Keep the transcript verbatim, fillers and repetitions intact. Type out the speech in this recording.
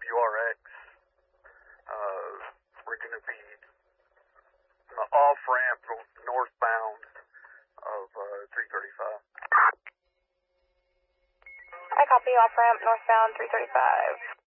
W R X. Uh, we're going to be uh, off-ramp northbound of uh, three thirty-five. I copy off-ramp northbound three thirty-five.